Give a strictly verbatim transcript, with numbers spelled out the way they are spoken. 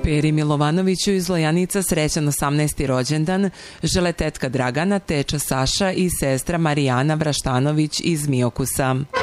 Peri Milovanoviću iz Lojanica srećan osamnaesti rođendan žele tetka Dragana, teča Saša i sestra Marijana Vraštanović iz Miokusa.